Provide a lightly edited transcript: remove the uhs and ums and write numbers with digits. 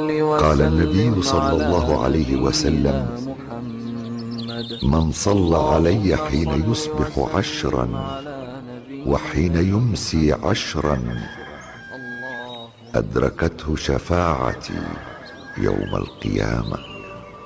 قال النبي صلى الله عليه وسلم: من صلى علي حين يصبح 10 وحين يمسي 10 أدركته شفاعتي يوم القيامة.